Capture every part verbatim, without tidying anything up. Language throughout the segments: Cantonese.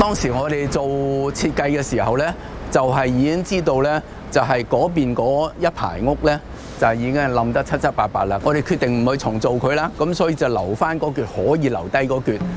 當時我哋做設計嘅時候咧，就係、是、已經知道咧，就係、是、嗰邊嗰一排屋咧，就係已經係冧得七七八八啦。我哋決定唔去重做佢啦，咁所以就留翻嗰橛可以留低嗰橛。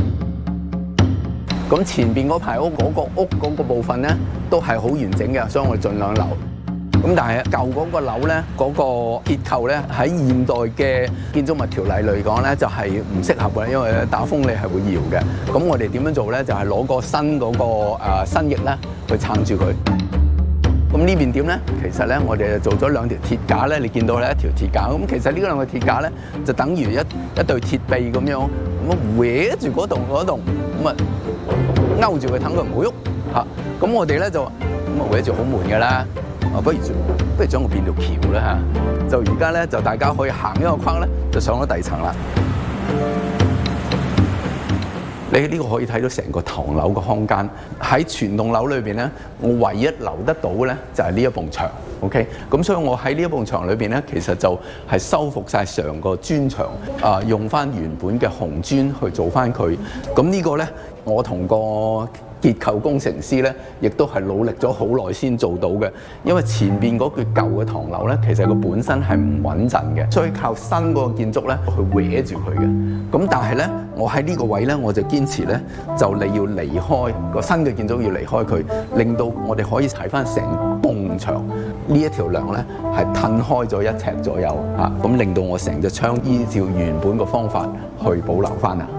咁前邊嗰排屋嗰、那個屋嗰個部分咧，都係好完整嘅，所以我哋盡量留。咁但係舊嗰個樓咧，嗰、那個結構咧，喺現代嘅建築物條例嚟講咧，就係唔適合嘅，因為打風你係會搖嘅。咁我哋點樣做咧？就係、是、攞個新嗰、那個誒、呃、新翼咧去撐住佢。咁呢邊點咧？其實咧，我哋就做咗兩條鐵架咧，你見到咧一條鐵架。咁其實呢兩個鐵架咧，就等於一一對鐵臂咁樣，咁啊搲住嗰棟嗰棟，咁啊勾住佢，等佢唔好喐嚇。咁我哋咧就咁啊搲住好悶㗎啦。啊，不如不如將佢變條橋啦嚇！就而家咧，就大家可以行一個框咧，就上咗第二層啦。你呢個可以睇到成個唐樓嘅空間。喺全棟樓裏邊咧，我唯一留得到嘅咧就係呢一埲牆。OK， 咁所以我喺呢一埲牆裏邊咧，其實就係修復晒成個磚牆，啊，用翻原本嘅紅磚去做翻佢。咁呢個咧，我同個結構工程師咧，亦都係努力咗好耐先做到嘅。因為前邊嗰橛舊嘅唐樓咧，其實佢本身係唔穩陣嘅，所以靠新嗰個建築咧去搲住佢嘅。咁但係咧，我喺呢個位咧，我就堅持咧，就你要離開個新嘅建築，要離開佢，令到我哋可以睇翻成埲牆呢一條梁咧，係褪開咗一尺左右嚇，咁令到我成隻窗依照原本個方法去保留翻啊。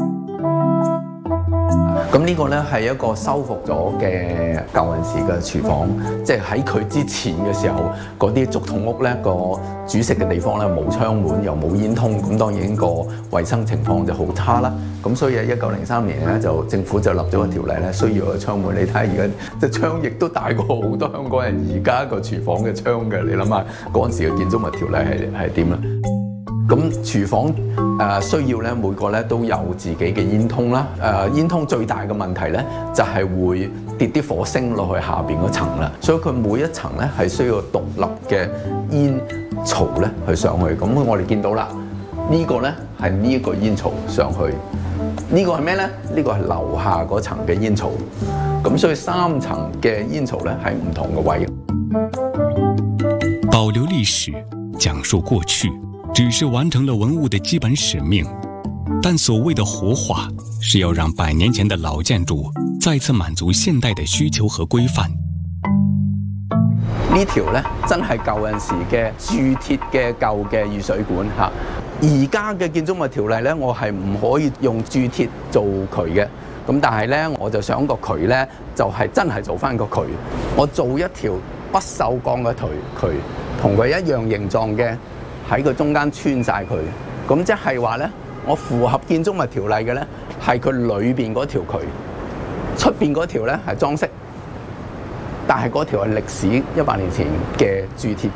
咁呢個咧係一個修復咗嘅舊陣時嘅廚房，即係喺佢之前嘅時候，嗰啲竹筒屋咧，個煮食嘅地方咧冇窗門又冇煙通，咁當然個衞生情況就好差啦。咁所以喺一九零三年咧，就政府就立咗個條例咧，需要個窗門。你睇下而家隻窗亦都大過好多香港人而家個廚房嘅窗嘅。你諗下嗰陣時嘅建築物條例係係點啦？咁廚房誒、呃、需要咧，每個咧都有自己嘅煙通啦。誒、呃、煙通最大嘅問題咧，就係、是、會跌啲火星落去下邊嗰層啦。所以佢每一層咧係需要獨立嘅煙槽咧去上去。咁我哋見到啦，這個、呢個咧係呢一個煙槽上去。這個、呢個係咩咧？呢、這個係樓下嗰層嘅煙槽。咁所以三層嘅煙槽咧喺唔同嘅位。 保留歷史，講述過去。只是完成了文物的基本使命，但所謂的活化是要讓百年前的老建築再次滿足現代的需求和規範。 呢條咧真係舊陣時嘅鑄鐵嘅舊嘅雨水管嚇。而家嘅建築物條例咧，我係唔可以用鑄鐵做渠嘅。咁但係咧，我就想個渠咧就係、是、真係做翻個渠。我做一條不鏽鋼嘅渠渠，同佢一樣形狀嘅。喺佢中間穿晒佢，咁即係話咧，我符合建築物條例嘅咧，係佢裏邊嗰條渠，出邊嗰條咧係裝飾，但係嗰條係歷史一百年前嘅鑄鐵渠。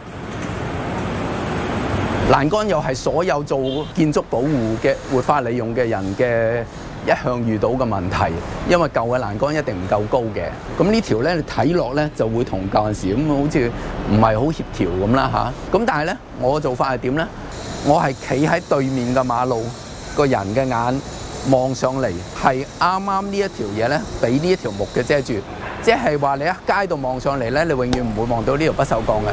欄杆又係所有做建築保護嘅活化利用嘅人嘅一向遇到嘅問題，因為舊嘅欄杆一定唔夠高嘅。咁呢條咧，你睇落咧就會同舊陣時咁好似唔係好協調咁啦嚇。咁但係咧，我嘅做法係點咧？我係企喺對面嘅馬路，個人嘅眼望上嚟係啱啱呢一條嘢咧，俾呢一條木嘅遮住，即係話你喺街度望上嚟咧，你永遠唔會望到呢條不鏽鋼嘅。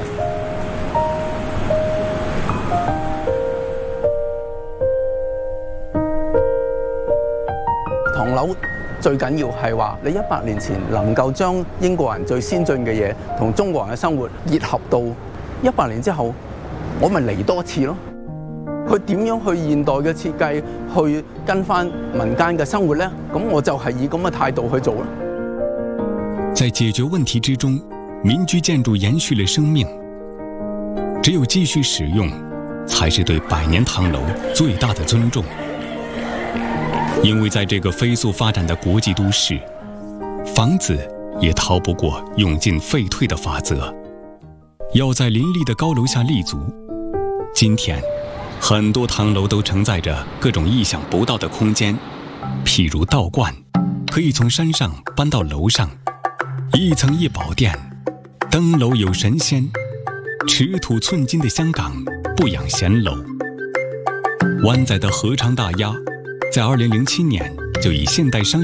唐樓最緊要係話，你一百年前能夠將英國人最先進嘅嘢同中國人嘅生活結合到一百年之後，我咪嚟多次咯。佢點樣去現代嘅設計，去跟翻民間嘅生活呢？咁我就係以咁嘅態度去做咯。 在解決問題之中，民居建築延續了生命。只有繼續使用，才是對百年唐樓最大的尊重。因為在這個飛速發展的國際都市，房子也逃不過用進廢退的法則，要在林立的高樓下立足。今天，很多唐樓都承載着各種意想不到的空間，譬如道觀，可以從山上搬到樓上，一層一寶殿，登樓有神仙，尺土寸金的香港不養閒樓。灣仔的合昌大押在二零零七年就以現代商